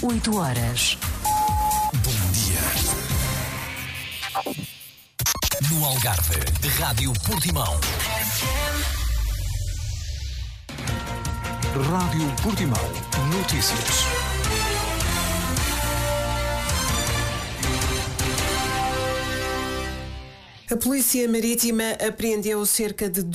8 horas. Bom dia. No Algarve, Rádio Portimão. Rádio Portimão. Notícias. A Polícia Marítima apreendeu cerca de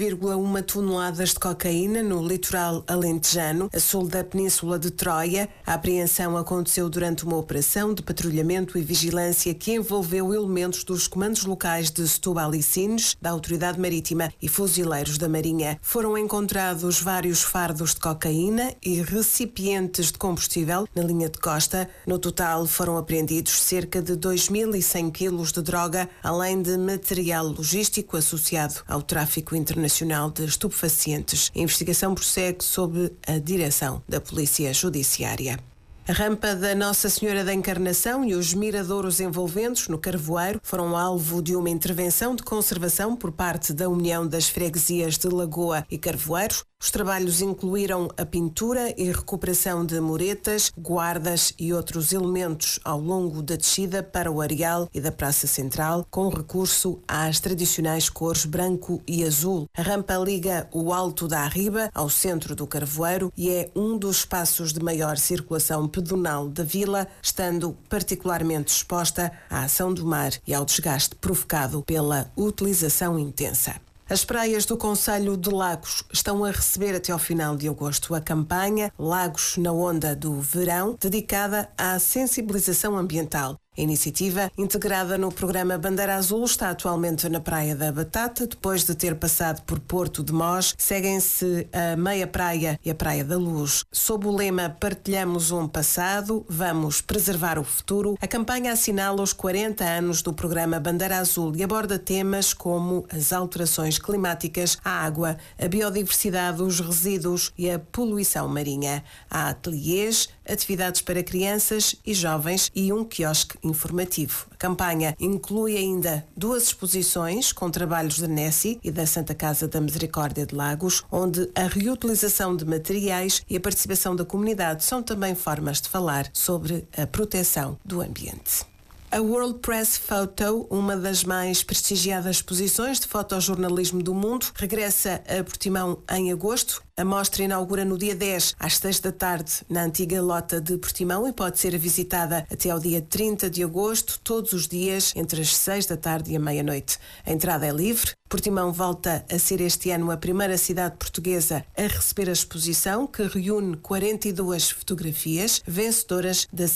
2,1 toneladas de cocaína no litoral alentejano, a sul da Península de Troia. A apreensão aconteceu durante uma operação de patrulhamento e vigilância que envolveu elementos dos comandos locais de Setúbal e Sines, da Autoridade Marítima e fuzileiros da Marinha. Foram encontrados vários fardos de cocaína e recipientes de combustível na linha de costa. No total foram apreendidos cerca de 2.100 quilos de droga, além de material logístico associado ao tráfico internacional de estupefacientes. A investigação prossegue sob a direção da Polícia Judiciária. A rampa da Nossa Senhora da Encarnação e os miradouros envolventes no Carvoeiro foram alvo de uma intervenção de conservação por parte da União das Freguesias de Lagoa e Carvoeiros. Os trabalhos incluíram a pintura e recuperação de muretas, guardas e outros elementos ao longo da descida para o areal e da Praça Central, com recurso às tradicionais cores branco e azul. A rampa liga o Alto da Arriba ao centro do Carvoeiro e é um dos espaços de maior circulação pedonal da vila, estando particularmente exposta à ação do mar e ao desgaste provocado pela utilização intensa. As praias do concelho de Lagos estão a receber até ao final de agosto a campanha Lagos na Onda do Verão, dedicada à sensibilização ambiental. A iniciativa, integrada no programa Bandeira Azul, está atualmente na Praia da Batata. Depois de ter passado por Porto de Mós, seguem-se a Meia Praia e a Praia da Luz. Sob o lema Partilhamos um passado, vamos preservar o futuro, a campanha assinala os 40 anos do programa Bandeira Azul e aborda temas como as alterações climáticas, a água, a biodiversidade, os resíduos e a poluição marinha. Há ateliês, atividades para crianças e jovens e um quiosque informativo. A campanha inclui ainda 2 exposições com trabalhos da Nessie e da Santa Casa da Misericórdia de Lagos, onde a reutilização de materiais e a participação da comunidade são também formas de falar sobre a proteção do ambiente. A World Press Photo, uma das mais prestigiadas exposições de fotojornalismo do mundo, regressa a Portimão em agosto. A mostra inaugura no dia 10, às 6 da tarde, na antiga lota de Portimão e pode ser visitada até ao dia 30 de agosto, todos os dias, entre as 6 da tarde e a meia-noite. A entrada é livre. Portimão volta a ser este ano a primeira cidade portuguesa a receber a exposição, que reúne 42 fotografias, vencedoras da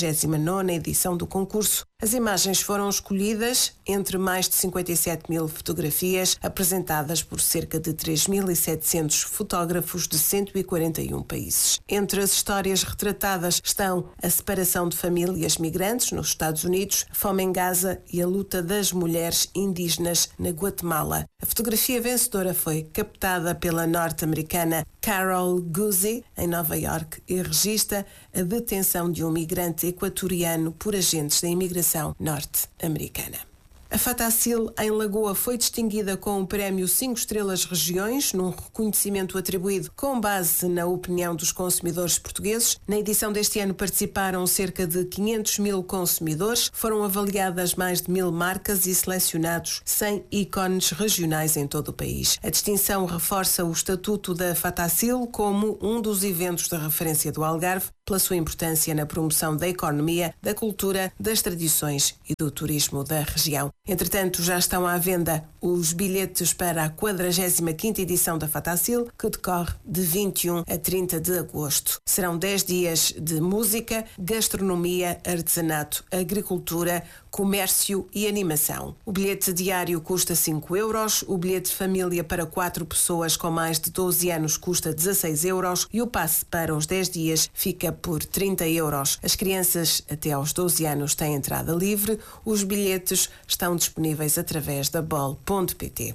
69ª edição do concurso. As imagens foram escolhidas entre mais de 57.000 fotografias, apresentadas por cerca de 3.700 fotógrafos de 141 países. Entre as histórias retratadas estão a separação de famílias migrantes nos Estados Unidos, a fome em Gaza e a luta das mulheres indígenas na Guatemala. A fotografia vencedora foi captada pela norte-americana Carol Guzzi, em Nova Iorque, e registra a detenção de um migrante equatoriano por agentes da imigração norte-americana. A Fatacil, em Lagoa, foi distinguida com o prémio 5 estrelas regiões, num reconhecimento atribuído com base na opinião dos consumidores portugueses. Na edição deste ano participaram cerca de 500.000 consumidores, foram avaliadas mais de 1.000 marcas e selecionados 100 ícones regionais em todo o país. A distinção reforça o estatuto da Fatacil como um dos eventos de referência do Algarve, pela sua importância na promoção da economia, da cultura, das tradições e do turismo da região. Entretanto, já estão à venda os bilhetes para a 45ª edição da Fatacil, que decorre de 21 a 30 de agosto. Serão 10 dias de música, gastronomia, artesanato, agricultura, comércio e animação. O bilhete diário custa 5 euros, o bilhete de família para 4 pessoas com mais de 12 anos custa 16 euros e o passe para os 10 dias fica por 30 euros. As crianças até aos 12 anos têm entrada livre. Os bilhetes estão disponíveis através da bol.pt.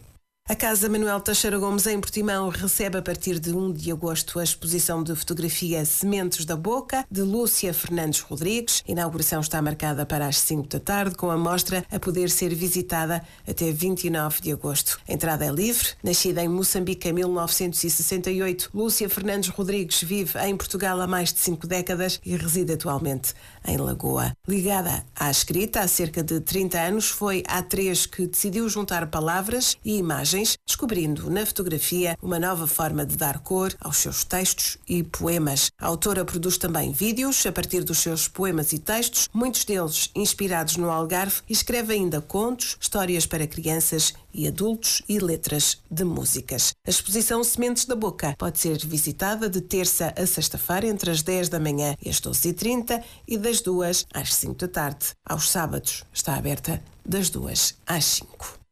A Casa Manuel Teixeira Gomes, em Portimão, recebe a partir de 1 de agosto a exposição de fotografia Sementes da Boca, de Lúcia Fernandes Rodrigues. A inauguração está marcada para as 5 da tarde, com a mostra a poder ser visitada até 29 de agosto. A entrada é livre. Nascida em Moçambique em 1968, Lúcia Fernandes Rodrigues vive em Portugal há mais de 5 décadas e reside atualmente em Lagoa. Ligada à escrita há cerca de 30 anos, foi a atriz que decidiu juntar palavras e imagens, descobrindo na fotografia uma nova forma de dar cor aos seus textos e poemas. A autora produz também vídeos a partir dos seus poemas e textos, muitos deles inspirados no Algarve, e escreve ainda contos, histórias para crianças e adultos e letras de músicas. A exposição Sementes da Boca pode ser visitada de terça a sexta-feira entre as 10 da manhã e as 12h30 e das 2 às 5 da tarde. Aos sábados está aberta das 2 às 5.